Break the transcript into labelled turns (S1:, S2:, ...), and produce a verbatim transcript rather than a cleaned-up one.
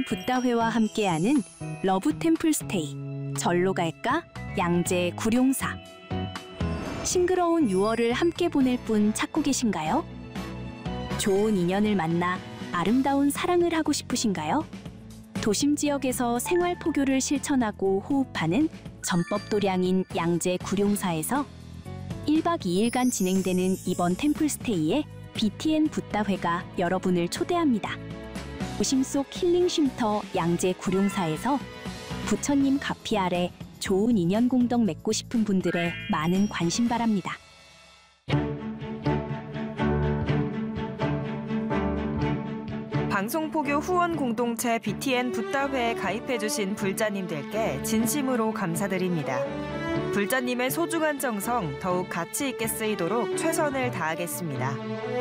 S1: 붓다회와 함께하는 러브 템플 스테이. 절로 갈까? 양재 구룡사. 싱그러운 유월을 함께 보낼 분 찾고 계신가요? 좋은 인연을 만나 아름다운 사랑을 하고 싶으신가요? 도심 지역에서 생활 포교를 실천하고 호흡하는 전법 도량인 양재 구룡사에서 일 박 이 일간 진행되는 이번 템플스테이에 비티엔 붓다회가 여러분을 초대합니다. 도심 속 힐링 쉼터 양재 구룡사에서 부처님 가피 아래 좋은 인연 공덕 맺고 싶은 분들의 많은 관심 바랍니다.
S2: 방송포교 후원 공동체 비티엔 붓다회에 가입해주신 불자님들께 진심으로 감사드립니다. 불자님의 소중한 정성 더욱 가치 있게 쓰이도록 최선을 다하겠습니다.